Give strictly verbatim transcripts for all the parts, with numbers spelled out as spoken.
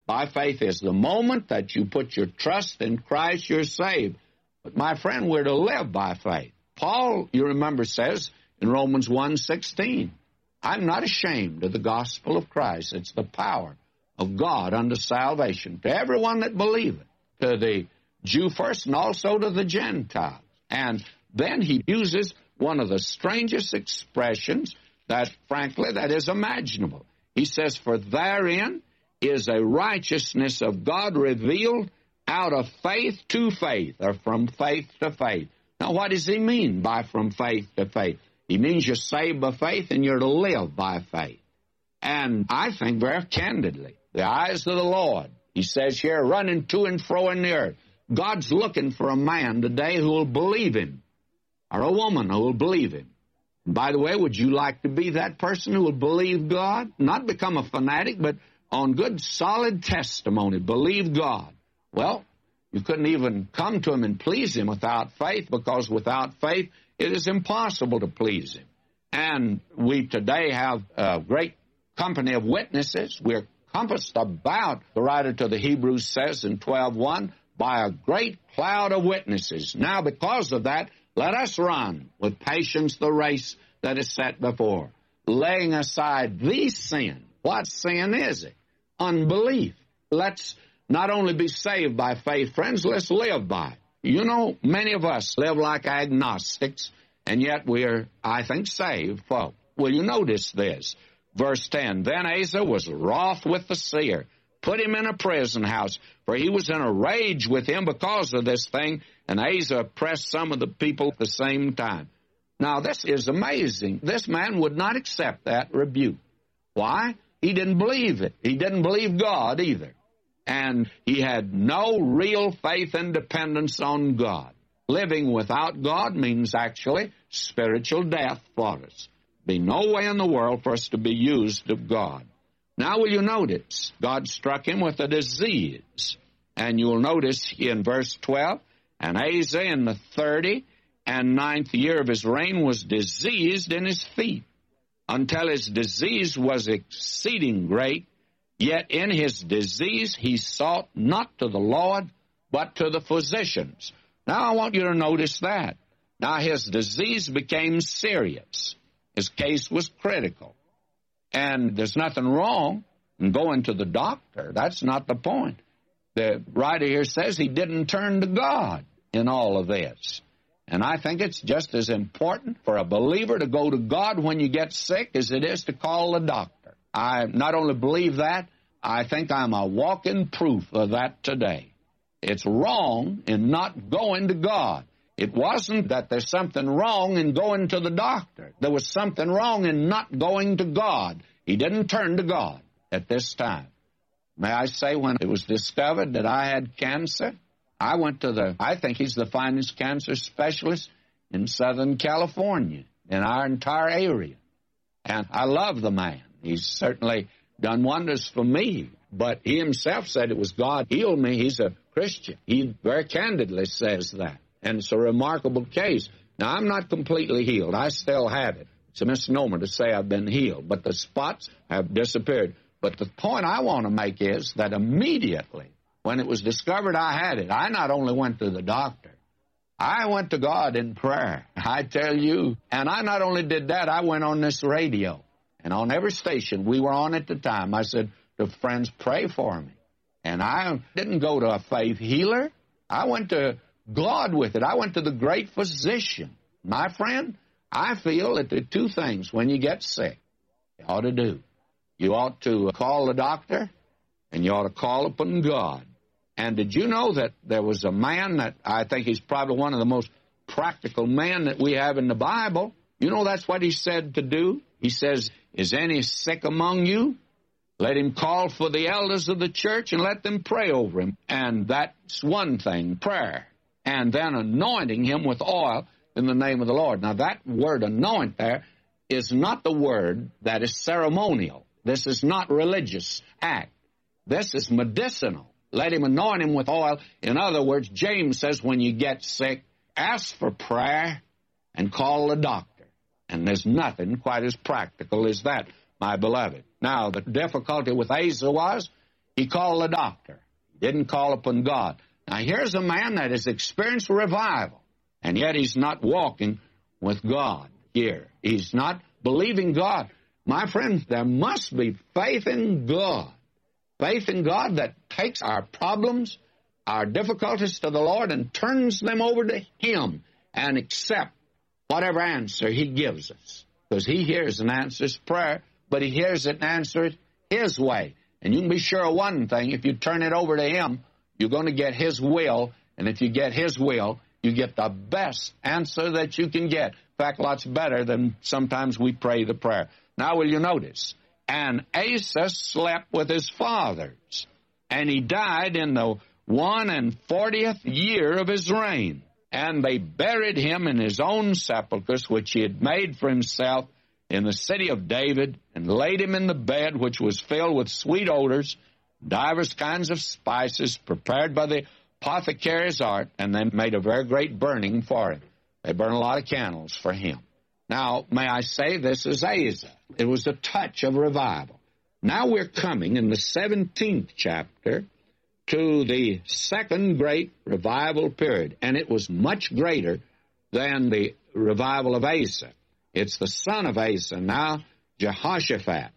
By faith is the moment that you put your trust in Christ, you're saved. But my friend, we're to live by faith. Paul, you remember, says in Romans one sixteen, I'm not ashamed of the gospel of Christ. It's the power of God unto salvation to everyone that believeth, to the Jew first and also to the Gentiles. And then he uses one of the strangest expressions that, frankly, that is imaginable. He says, for therein is a righteousness of God revealed out of faith to faith, or from faith to faith. Now, what does he mean by from faith to faith? He means you're saved by faith and you're to live by faith. And I think very candidly, the eyes of the Lord, he says here, running to and fro in the earth. God's looking for a man today who will believe him, or a woman who will believe him. And by the way, would you like to be that person who will believe God? Not become a fanatic, but on good, solid testimony, believe God. Well, you couldn't even come to him and please him without faith, because without faith, it is impossible to please him. And we today have a great company of witnesses. We're compassed about, the writer to the Hebrews says in twelve one, by a great cloud of witnesses. Now, because of that, let us run with patience the race that is set before, laying aside the sin. What sin is it? Unbelief. Let's not only be saved by faith, friends, let's live by it. You know, many of us live like agnostics, and yet we're, I think, saved folk. Well, you notice this. Verse ten, then Asa was wroth with the seer, put him in a prison house, for he was in a rage with him because of this thing, and Asa oppressed some of the people at the same time. Now, this is amazing. This man would not accept that rebuke. Why? He didn't believe it. He didn't believe God either. And he had no real faith and dependence on God. Living without God means actually spiritual death for us. Be no way in the world for us to be used of God. Now will you notice, God struck him with a disease. And you'll notice in verse twelve, and Asa in the thirty and ninth year of his reign was diseased in his feet, until his disease was exceeding great. Yet in his disease he sought not to the Lord, but to the physicians. Now I want you to notice that. Now his disease became serious. His case was critical. And there's nothing wrong in going to the doctor. That's not the point. The writer here says he didn't turn to God in all of this. And I think it's just as important for a believer to go to God when you get sick as it is to call the doctor. I not only believe that, I think I'm a walking proof of that today. It's wrong in not going to God. It wasn't that there's something wrong in going to the doctor. There was something wrong in not going to God. He didn't turn to God at this time. May I say, when it was discovered that I had cancer, I went to the, I think he's the finest cancer specialist in Southern California, in our entire area. And I love the man. He's certainly done wonders for me. But he himself said it was God healed me. He's a Christian. He very candidly says that. And it's a remarkable case. Now, I'm not completely healed. I still have it. It's a misnomer to say I've been healed. But the spots have disappeared. But the point I want to make is that immediately when it was discovered I had it, I not only went to the doctor, I went to God in prayer. I tell you. And I not only did that, I went on this radio. And on every station we were on at the time, I said to friends, pray for me. And I didn't go to a faith healer. I went to God with it. I went to the great physician. My friend, I feel that there are two things when you get sick you ought to do. You ought to call the doctor, and you ought to call upon God. And did you know that there was a man that I think he's probably one of the most practical men that we have in the Bible? You know that's what he said to do? He says, is any sick among you? Let him call for the elders of the church and let them pray over him. And that's one thing, prayer. And then anointing him with oil in the name of the Lord. Now that word anoint there is not the word that is ceremonial. This is not religious act. This is medicinal. Let him anoint him with oil. In other words, James says when you get sick, ask for prayer and call the doctor. And there's nothing quite as practical as that, my beloved. Now, the difficulty with Asa was He called the doctor. He didn't call upon God. Now, here's a man that has experienced revival, and yet he's not walking with God here. He's not believing God. My friends, there must be faith in God. Faith in God that takes our problems, our difficulties to the Lord and turns them over to Him and accept whatever answer He gives us. Because He hears and answers prayer, but He hears it and answers it His way. And you can be sure of one thing, if you turn it over to Him, you're going to get His will, and if you get His will, you get the best answer that you can get. In fact, lots better than sometimes we pray the prayer. Now, will you notice? And Asa slept with his fathers, and he died in the one and fortieth year of his reign. And they buried him in his own sepulchres, which he had made for himself in the city of David, and laid him in the bed, which was filled with sweet odors, divers kinds of spices, prepared by the apothecary's art, and they made a very great burning for him. They burned a lot of candles for him. Now, may I say, this is Asa. It was a touch of revival. Now we're coming in the seventeenth chapter to the second great revival period, and it was much greater than the revival of Asa. It's the son of Asa now, Jehoshaphat.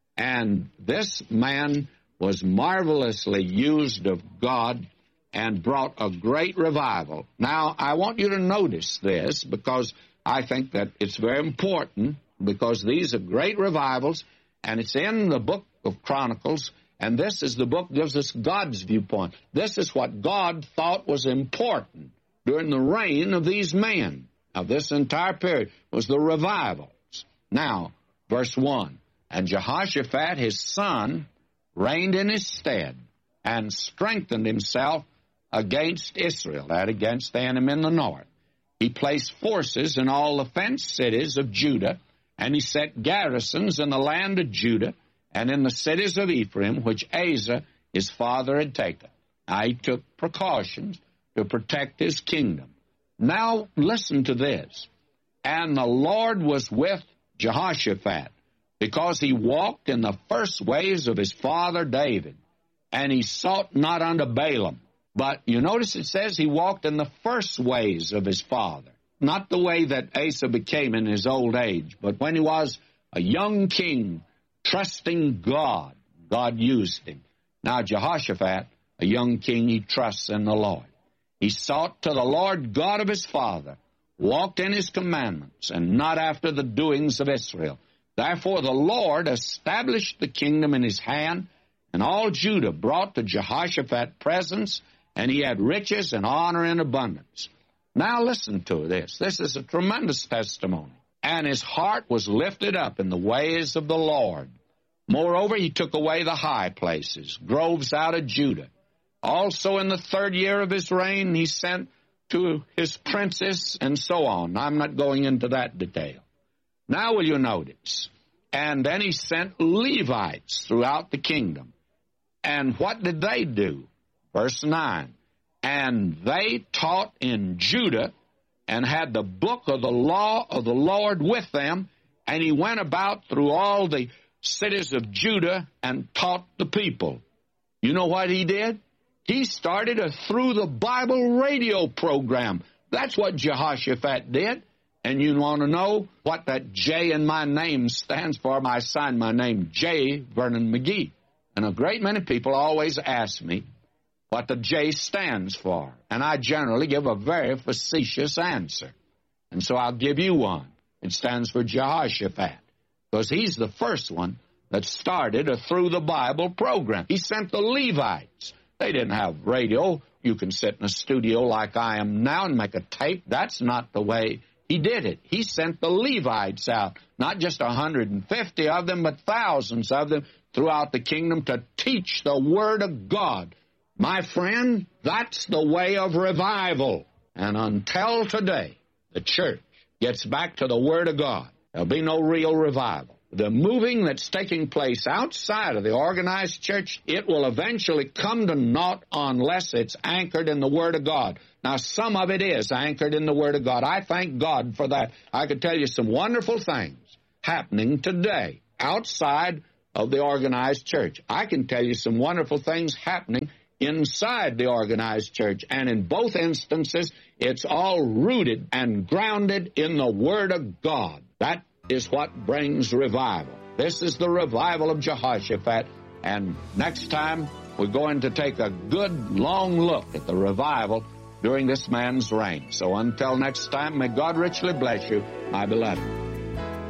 And this man was marvelously used of God and brought a great revival. Now, I want you to notice this because I think that it's very important, because these are great revivals, and it's in the book of Chronicles, and this is the book that gives us God's viewpoint. This is what God thought was important during the reign of these men. Of this entire period was the revivals. Now, verse one, and Jehoshaphat his son reigned in his stead, and strengthened himself against Israel, that against the enemy in the north. He placed forces in all the fenced cities of Judah, and he set garrisons in the land of Judah, and in the cities of Ephraim, which Asa his father had taken. Now, he took precautions to protect his kingdom. Now, listen to this. And the Lord was with Jehoshaphat, because he walked in the first ways of his father David, and he sought not unto Balaam. But you notice it says he walked in the first ways of his father, not the way that Asa became in his old age, but when he was a young king, trusting God, God used him. Now, Jehoshaphat, a young king, he trusts in the Lord. He sought to the Lord God of his father, walked in his commandments, and not after the doings of Israel. Therefore the Lord established the kingdom in his hand, and all Judah brought to Jehoshaphat presents, and he had riches and honor in abundance. Now listen to this. This is a tremendous testimony. And his heart was lifted up in the ways of the Lord. Moreover, he took away the high places, groves out of Judah. Also in the third year of his reign, he sent to his princes, and so on. I'm not going into that detail. Now will you notice? And then he sent Levites throughout the kingdom. And what did they do? Verse nine. And they taught in Judah, and had the book of the law of the Lord with them, and he went about through all the cities of Judah and taught the people. You know what he did? He started a Through the Bible radio program. That's what Jehoshaphat did. And you want to know what that J in my name stands for? I signed my name J. Vernon McGee. And a great many people always ask me what the J stands for. And I generally give a very facetious answer. And so I'll give you one. It stands for Jehoshaphat, because he's the first one that started a Through the Bible program. He sent the Levites. They didn't have radio. You can sit in a studio like I am now and make a tape. That's not the way he did it. He sent the Levites out, not just one hundred fifty of them, but thousands of them throughout the kingdom to teach the Word of God. My friend, that's the way of revival. And until today, the church gets back to the Word of God, there'll be no real revival. The moving that's taking place outside of the organized church, it will eventually come to naught unless it's anchored in the Word of God. Now, some of it is anchored in the Word of God. I thank God for that. I could tell you some wonderful things happening today outside of the organized church. I can tell you some wonderful things happening inside the organized church, and in both instances, it's all rooted and grounded in the Word of God. That is what brings revival. This is the revival of Jehoshaphat, and next time we're going to take a good long look at the revival during this man's reign. So until next time, may God richly bless you, my beloved.